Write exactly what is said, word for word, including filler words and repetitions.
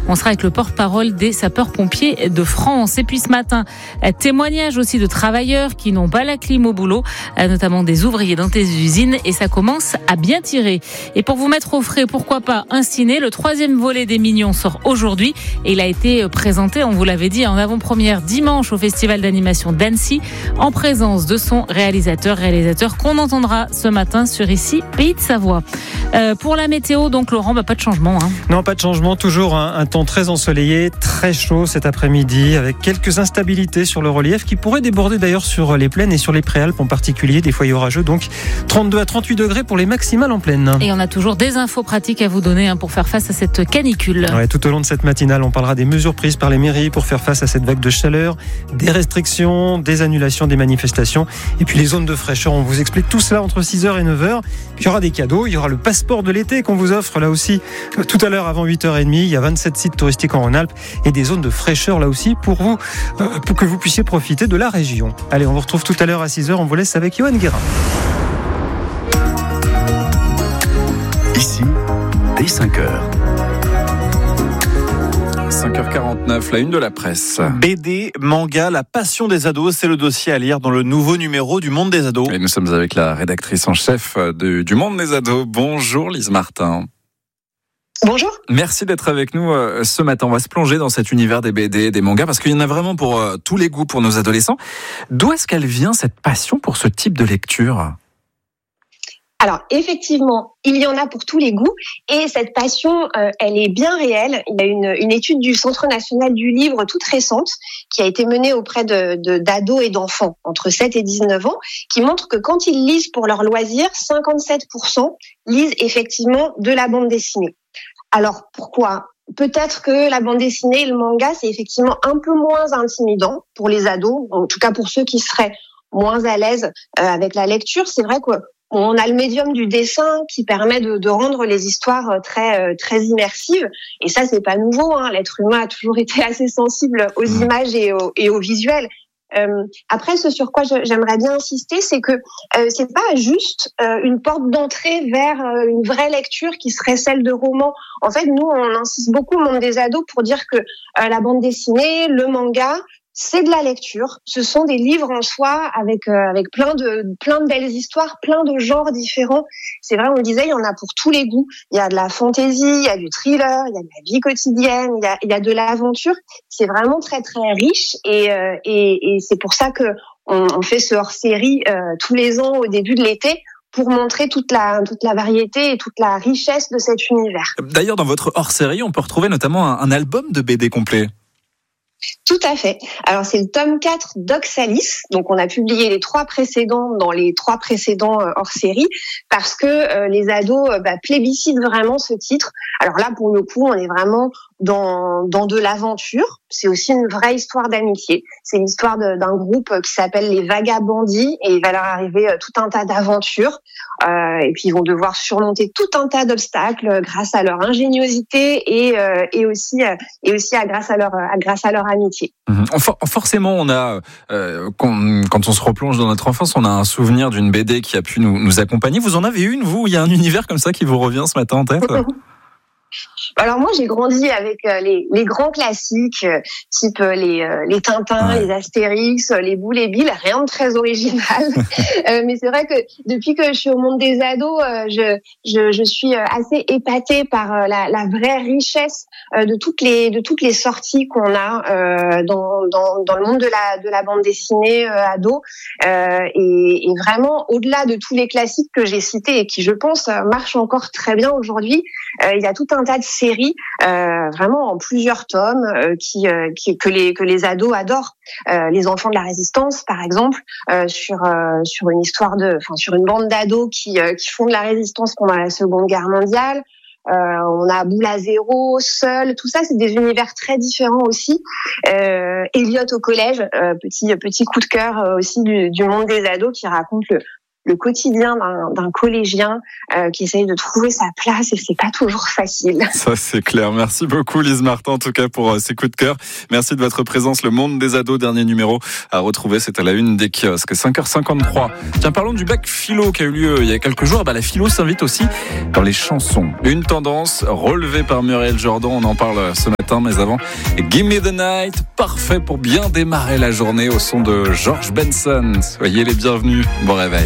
On sera avec le porte-parole des sapeurs-pompiers de France. Et puis ce matin, témoignage aussi de travailleurs qui n'ont pas la clim au boulot, notamment des ouvriers dans des usines, et ça commence à bien tirer. Et pour vous mettre au frais, pourquoi pas un ciné, le troisième volet des Mignons sort aujourd'hui et il a été présenté, on vous l'avait dit, en avant-première dimanche au Festival d'animation d'Annecy, en présence de son réalisateur, réalisateur qu'on entendra ce matin sur Ici, Pays de Savoie. Euh, pour la météo, donc Laurent, bah, pas de changement. Hein. Non, pas de changement, toujours un, un temps très ensoleillé, très chaud cet après-midi, avec quelques instabilités sur le relief qui pourraient déborder d'ailleurs sur les plaines et sur les préalpes en particulier, des foyers orageux, donc trente-deux à trente-huit degrés pour les maximales en plaine. Et on a toujours des infos pratiques à vous donner hein, pour faire face à cette canicule. Ouais, tout au long de cette matinale, on parlera des mesures prises par les mairies pour faire face à cette vague de chaleur, des restrictions, des annulations des manifestations et puis les zones de fraîcheur. On vous explique tout cela entre six heures et neuf heures. Puis il y aura des cadeaux, il y aura le passeport de l'été qu'on vous offre là aussi tout à l'heure avant huit heures trente. Il y a vingt-sept sites touristiques en Rhône-Alpes et des zones de fraîcheur là aussi pour vous, euh, pour que vous puissiez profiter de la région. Allez, on vous retrouve tout à l'heure à six heures. On vous laisse avec Johan Guérin. Ici, dès cinq heures. cinq heures quarante-neuf, la une de la presse. B D, manga, la passion des ados, c'est le dossier à lire dans le nouveau numéro du Monde des ados. Et nous sommes avec la rédactrice en chef de, du Monde des ados. Bonjour Lise Martin. Bonjour. Merci d'être avec nous euh, ce matin. On va se plonger dans cet univers des B D, des mangas, parce qu'il y en a vraiment pour euh, tous les goûts pour nos adolescents. D'où est-ce qu'elle vient cette passion pour ce type de lecture ? Alors effectivement, il y en a pour tous les goûts et cette passion, euh, elle est bien réelle. Il y a une, une étude du Centre national du livre toute récente qui a été menée auprès de, de, d'ados et d'enfants entre sept et dix-neuf ans qui montre que quand ils lisent pour leur loisir, cinquante-sept pour cent lisent effectivement de la bande dessinée. Alors pourquoi ? Peut-être que la bande dessinée et le manga, c'est effectivement un peu moins intimidant pour les ados, en tout cas pour ceux qui seraient moins à l'aise euh, avec la lecture. C'est vrai que on a le médium du dessin qui permet de, de rendre les histoires très très immersives et ça c'est pas nouveau hein. L'être humain a toujours été assez sensible aux images et au, et au visuel. Euh, après, ce sur quoi je, j'aimerais bien insister, c'est que euh, c'est pas juste euh, une porte d'entrée vers euh, une vraie lecture qui serait celle de romans. En fait, nous on insiste beaucoup au monde des ados pour dire que euh, la bande dessinée, le manga, c'est de la lecture. Ce sont des livres en soi avec euh, avec plein de plein de belles histoires, plein de genres différents. C'est vrai, on le disait, il y en a pour tous les goûts. Il y a de la fantaisie, il y a du thriller, il y a de la vie quotidienne, il y a il y a de l'aventure. C'est vraiment très très riche et euh, et, et c'est pour ça que on, on fait ce hors-série euh, tous les ans au début de l'été pour montrer toute la toute la variété et toute la richesse de cet univers. D'ailleurs, dans votre hors-série, on peut retrouver notamment un, un album de B D complet. Tout à fait. Alors c'est le tome quatre d'Oxalis. Donc on a publié les trois précédents dans les trois précédents euh, hors série parce que euh, les ados euh, bah, plébiscitent vraiment ce titre. Alors là pour le coup on est vraiment dans dans de l'aventure. C'est aussi une vraie histoire d'amitié. C'est l'histoire de, d'un groupe qui s'appelle les Vagabondis et il va leur arriver euh, tout un tas d'aventures euh, et puis ils vont devoir surmonter tout un tas d'obstacles grâce à leur ingéniosité et euh, et aussi euh, et aussi à grâce à leur à grâce à leur amitié. Mmh. Forcément, on a euh, quand on se replonge dans notre enfance, on a un souvenir d'une B D qui a pu nous, nous accompagner. Vous en avez une, vous ? Il y a un univers comme ça qui vous revient ce matin en tête ? Alors moi j'ai grandi avec euh, les, les grands classiques euh, type euh, les, euh, les Tintins, ouais. les Astérix, euh, les Boules et Billes, rien de très original. euh, mais c'est vrai que depuis que je suis au monde des ados, euh, je, je, je suis assez épatée par euh, la, la vraie richesse euh, de toutes les de toutes les sorties qu'on a euh, dans, dans dans le monde de la de la bande dessinée euh, ado euh, et, et vraiment au-delà de tous les classiques que j'ai cités et qui je pense marchent encore très bien aujourd'hui, euh, il y a tout un tas de séries euh, vraiment en plusieurs tomes euh, qui, euh, qui que les que les ados adorent. Euh, les enfants de la résistance par exemple euh, sur euh, sur une histoire de enfin sur une bande d'ados qui euh, qui font de la résistance pendant la Seconde Guerre mondiale. Euh, on a Boule à zéro, Seul, tout ça c'est des univers très différents aussi. Euh, Elliot au collège, euh, petit petit coup de cœur euh, aussi du, du monde des ados qui raconte le le quotidien d'un, d'un collégien euh, qui essaye de trouver sa place et c'est pas toujours facile. Ça c'est clair. Merci beaucoup Lise Martin en tout cas pour euh, ces coups de cœur. Merci de votre présence. Le Monde des ados, dernier numéro à retrouver, c'est à la une des kiosques. cinq heures cinquante-trois. Tiens, parlons du bac philo qui a eu lieu il y a quelques jours. Bah, la philo s'invite aussi dans les chansons. Une tendance relevée par Muriel Jordan. On en parle ce matin, mais avant, Give Me the Night, parfait pour bien démarrer la journée au son de George Benson. Soyez les bienvenus. Bon réveil.